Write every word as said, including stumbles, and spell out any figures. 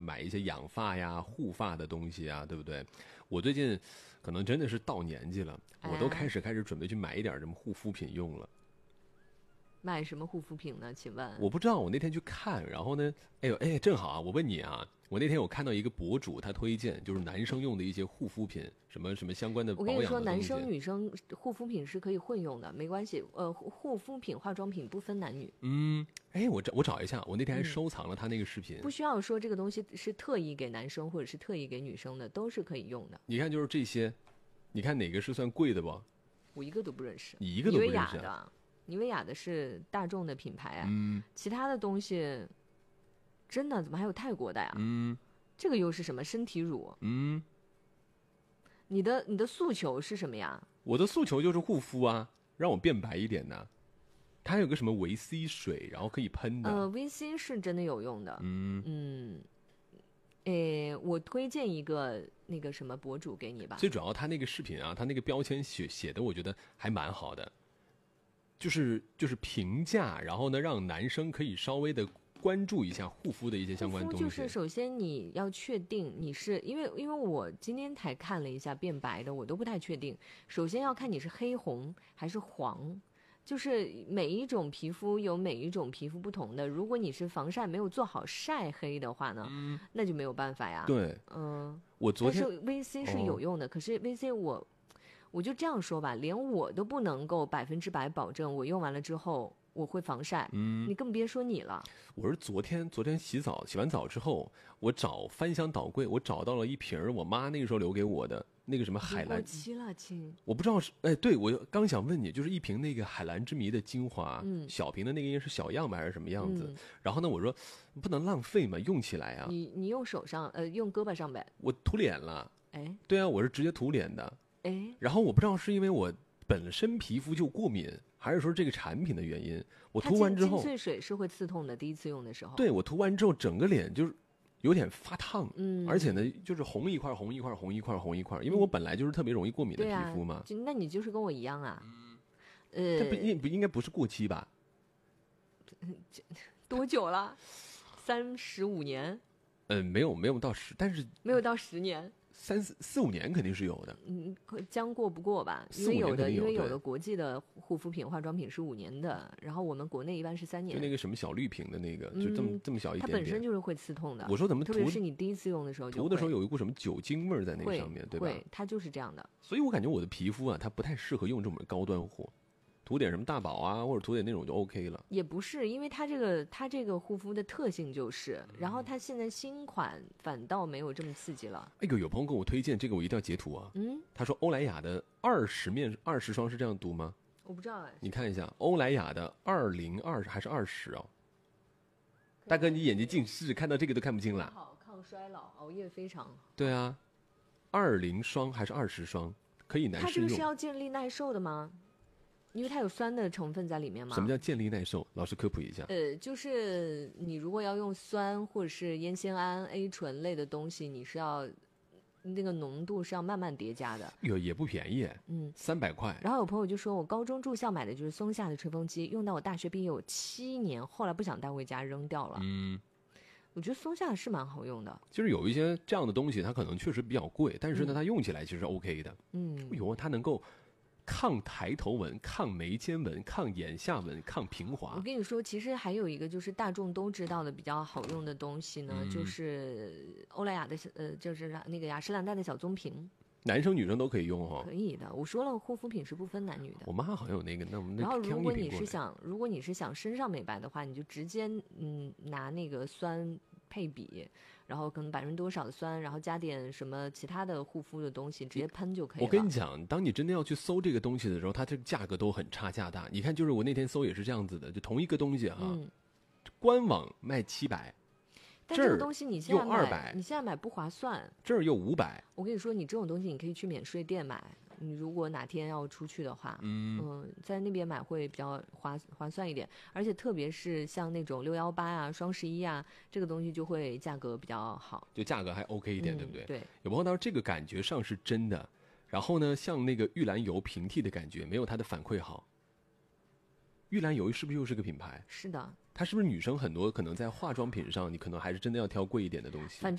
买一些养发呀、护发的东西啊，对不对？我最近可能真的是到年纪了，我都开始开始准备去买一点什么护肤品用了。 买什么护肤品呢？请问？ 我不知道，我那天去看，然后呢，哎呦，哎，正好啊，我问你啊，我那天有看到一个博主，他推荐就是男生用的一些护肤品，什么什么相关的保养的东西。 我跟你说，男生女生护肤品是可以混用的，没关系。呃，护肤品、化妆品不分男女。 嗯，哎，我找我找一下，我那天还收藏了他那个视频。 嗯、不需要说这个东西是特意给男生或者是特意给女生的，都是可以用的。 你看，就是这些，你看哪个是算贵的不？ 我一个都不认识。 你一个都不认识、啊？ 妮维雅的。妮维雅的是大众的品牌啊， 嗯， 其他的东西真的怎么还有泰国的呀？ 嗯， 这个又是什么身体乳？ 嗯， 你的你的诉求是什么呀？ 我的诉求就是护肤啊，让我变白一点呢。它有个什么维 C 水，然后可以喷的。 呃，维 C 是真的有用的。 嗯嗯，诶，我推荐一个那个什么博主给你吧。 最主要他那个视频啊，他那个标签写写的，我觉得还蛮好的。就是就是评价，然后呢，让男生可以稍微的关注一下护肤的一些相关东西。 就是首先你要确定你是因为因为我今天才看了一下变白的，我都不太确定。首先要看你是黑红还是黄，就是每一种皮肤有每一种皮肤不同的。如果你是防晒没有做好晒黑的话呢，嗯、那就没有办法呀。 对， 嗯、呃， 我昨天但是 V C 是有用的，哦、可是 V C 我。我就这样说吧，连我都不能够百分之百保证我用完了之后我会防晒，嗯，你更别说你了。 我是昨天昨天洗澡洗完澡之后，我找翻箱倒柜，我找到了一瓶我妈那个时候留给我的那个什么海蓝。 过期了，亲。 我不知道是哎，对我刚想问你，就是一瓶那个海蓝之谜的精华，嗯，小瓶的那个应该是小样吧还是什么样子？嗯、然后呢，我说不能浪费嘛，用起来啊。 你你用手上呃用胳膊上呗。 我涂脸了。 哎。 对啊，我是直接涂脸的。 哎， 然后我不知道是因为我本身皮肤就过敏，还是说这个产品的原因，我涂完之后， 精粹水是会刺痛的，第一次用的时候。 对，我涂完之后，整个脸就是有点发烫，嗯，而且呢，就是红一块红一块红一块红一块，因为我本来就是特别容易过敏的皮肤嘛。 对啊、那你就是跟我一样啊。 嗯、呃，这不应不应该不是过期吧？ 多久了？三十五年？ 嗯、呃，没有没有到十，但是没有到十年。 三四四五年肯定是有的， 嗯，将过不过吧？因为有的，因为有的国际的护肤品、化妆品是五年的，然后我们国内一般是三年。 就那个什么小绿瓶的那个，就这么、嗯、这么小一点点， 它本身就是会刺痛的。 我说怎么涂？ 特别是你第一次用的时候就会， 涂的时候有一股什么酒精味在那个上面，对吧？ 会，它就是这样的。 所以我感觉我的皮肤啊，它不太适合用这种高端货。涂点什么大宝啊，或者涂点那种就 OK 了。 也不是，因为它这个它这个护肤的特性就是，然后它现在新款反倒没有这么刺激了。 哎呦，有朋友给我推荐这个，我一定要截图啊。 嗯， 他说欧莱雅的二十面二十双是这样读吗？ 我不知道哎。 你看一下欧莱雅的二零二还是二十哦？大哥，你眼睛近视，看到这个都看不清了。 好，抗衰老，熬夜非常好。 对啊，二零双还是二十双可以男士用？ 它这个是要健力耐受的吗？因为它有酸的成分在里面嘛。 什么叫健力耐受？老师科普一下。 呃，就是你如果要用酸或者是烟酰胺、A 醇类的东西，你是要那个浓度是要慢慢叠加的。 哟，也不便宜，嗯，三百块。 然后有朋友就说，我高中住校买的就是松下的吹风机，用到我大学毕业有七年，后来不想带回家扔掉了。 嗯， 我觉得松下是蛮好用的。 就是有一些这样的东西，它可能确实比较贵，但是呢，嗯、它用起来其实 OK 的。 嗯， 有它能够抗抬头纹、抗眉间纹、抗眼下纹、抗平滑。 我跟你说，其实还有一个就是大众都知道的比较好用的东西呢，嗯、就是欧莱雅的呃，就是那个雅诗兰黛的小棕瓶。 男生女生都可以用哦。 可以的，我说了，护肤品是不分男女的。 我妈好像有那个，那我们然后如果你是想，如果你是想身上美白的话，你就直接嗯拿那个酸配比，然后可能百分之多少的酸，然后加点什么其他的护肤的东西，直接喷就可以了。 我跟你讲，当你真的要去搜这个东西的时候，它这个价格都很差价大。你看，就是我那天搜也是这样子的，就同一个东西哈，嗯、官网卖七百。 但这个东西你现在买，你现在买不划算。 这儿又五百。 我跟你说，你这种东西你可以去免税店买。你如果哪天要出去的话，嗯, 嗯在那边买会比较划划算一点。而且特别是像那种六幺八啊、双十一啊，这个东西就会价格比较好， 就价格还 OK 一点， 嗯、 对不对？ 对。 有朋友到这个感觉上是真的，然后呢，像那个玉兰油平替的感觉没有它的反馈好。玉兰油是不是又是个品牌？ 是的。 它是不是女生很多可能在化妆品上，你可能还是真的要挑贵一点的东西？ 反